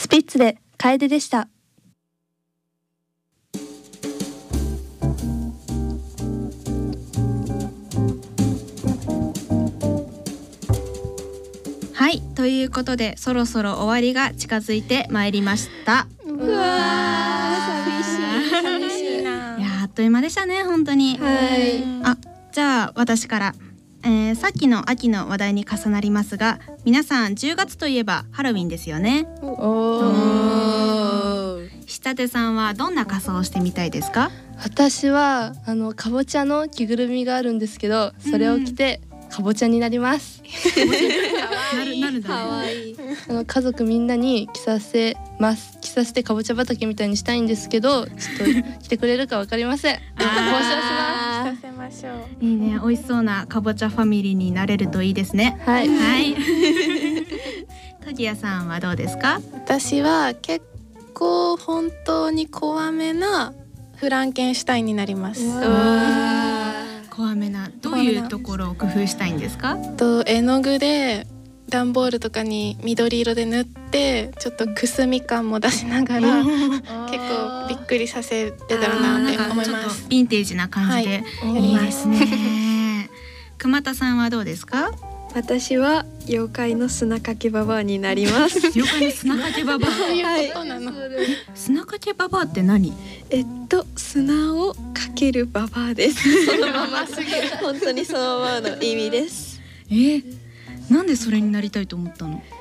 スピッツで楓でした。 はい、ということでそろそろ終わりが近づいてまいりました。 うわー、寂しいな。 いや、あっという間でしたね、本当に。じゃあ私から、さっきの秋の話題に重なりますが、皆さん10月といえばハロウィンですよね。下手さんはどんな仮装をしてみたいですか？ 私はかぼちゃの着ぐるみがあるんですけど、それを着てかぼちゃになります。 なるんだね。 かわいい。 家族みんなに着させてかぼちゃ畑みたいにしたいんですけど、ちょっと来てくれるかわかりません。交渉します。 させましょう。 いいね、美味しそうなかぼちゃファミリーになれるといいですね。 はい、 はい。トギヤさんはどうですか？ 私は結構本当に怖めなフランケンシュタインになります。 怖めな、どういうところを工夫したいんですか？ 絵の具で段ボールとかに緑色で塗って、ちょっとくすみ感も出しながら結構びっくりさせれたらなって思います。 ヴィンテージな感じで、いいですね。熊田さんはどうですか？ 私は妖怪の砂かけババアになります。 妖怪の砂かけババア。砂かけババアって何？ 砂をかけるババアです。そのまますぎる。本当にそのままの意味です。 なんでそれになりたいと思ったの？